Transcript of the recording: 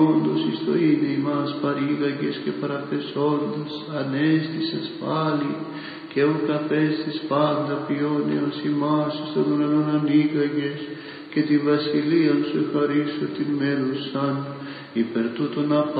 όντως εις το είναι ημάς παρήγαγες και παραπεσόντας, ανέστησες πάλι, και ου καπέστης πάντα ποιόνεως ημάς εις τον ουρανόν ανήγαγες, και τη βασιλείαν σου χαρίσω την μέρουσαν, υπερ τούτων